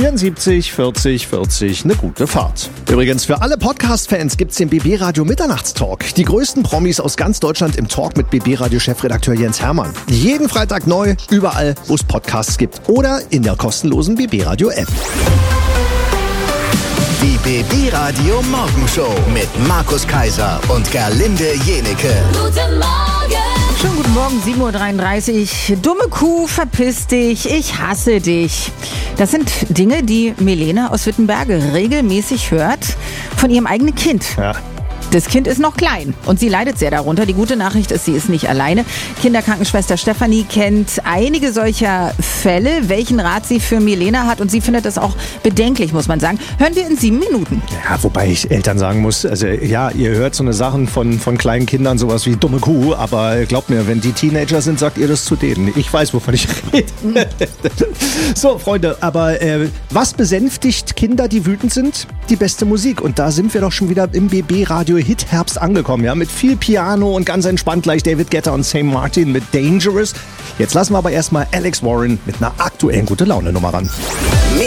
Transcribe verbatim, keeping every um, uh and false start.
vierundsiebzig vierzig vierzig, eine gute Fahrt. Übrigens, für alle Podcast-Fans gibt's den B B Radio Mitternachtstalk. Die größten Promis aus ganz Deutschland im Talk mit B B Radio-Chefredakteur Jens Hermann. Jeden Freitag neu, überall, wo es Podcasts gibt. Oder in der kostenlosen B B Radio App. Die B B Radio Morgenshow mit Markus Kaiser und Gerlinde Jenecke. Guten Morgen! Schönen guten Morgen, sieben Uhr dreiunddreißig. Dumme Kuh, verpiss dich, ich hasse dich. Das sind Dinge, die Melene aus Wittenberge regelmäßig hört von ihrem eigenen Kind. Ja. Das Kind ist noch klein und sie leidet sehr darunter. Die gute Nachricht ist, sie ist nicht alleine. Kinderkrankenschwester Stefanie kennt einige solcher Fälle, welchen Rat sie für Milena hat, und sie findet das auch bedenklich, muss man sagen. Hören wir in sieben Minuten. Ja, wobei ich Eltern sagen muss, also ja, ihr hört so eine Sachen von, von kleinen Kindern, sowas wie dumme Kuh, aber glaubt mir, wenn die Teenager sind, sagt ihr das zu denen. Ich weiß, wovon ich rede. So, Freunde, aber äh, was besänftigt Kinder, die wütend sind? Die beste Musik. Und da sind wir doch schon wieder im B B Radio Hit Herbst angekommen, ja, mit viel Piano und ganz entspannt gleich David Guetta und Saint Martin mit Dangerous. Jetzt lassen wir aber erstmal Alex Warren mit einer aktuellen Gute-Laune-Nummer ran.